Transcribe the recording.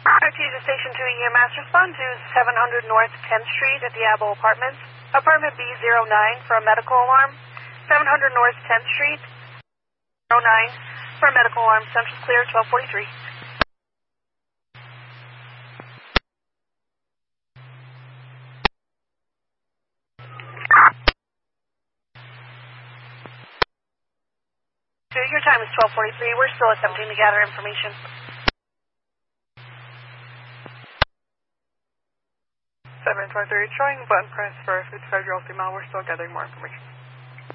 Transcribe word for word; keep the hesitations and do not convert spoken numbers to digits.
Artesia Station two E M S, respond to seven hundred North tenth Street at the Abo Apartments. Apartment B zero nine for a medical alarm. seven hundred North tenth Street, zero nine for a medical alarm. Central clear, twelve forty-three. Your time is twelve forty-three. We're still attempting to gather information. seven five three, showing button press for fifty-five year old female. We're still gathering more information.